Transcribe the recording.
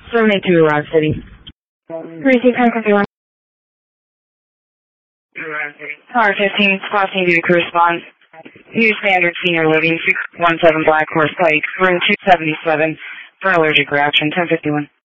782 Rock City. Receive 1051. Tower 15, Class Navy to correspond. New Standard Senior Living, 617 Black Horse Pike, room 277, for allergic reaction, 1051.